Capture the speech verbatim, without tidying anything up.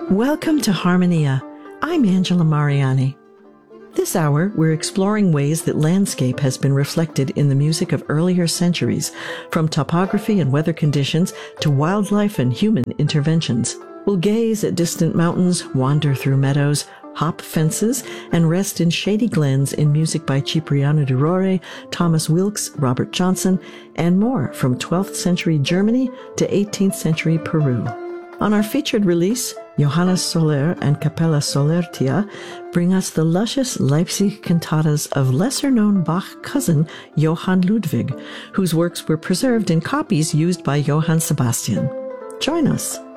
Welcome to Harmonia. I'm Angela Mariani. This hour, we're exploring ways that landscape has been reflected in the music of earlier centuries, from topography and weather conditions to wildlife and human interventions. We'll gaze at distant mountains, wander through meadows, hop fences, and rest in shady glens in music by Cipriano de Rore, Thomas Wilkes, Robert Johnson, and more from twelfth century Germany to eighteenth century Peru. On our featured release, Johannes Soler and Capella Solertia bring us the luscious Leipzig cantatas of lesser-known Bach cousin Johann Ludwig, whose works were preserved in copies used by Johann Sebastian. Join us.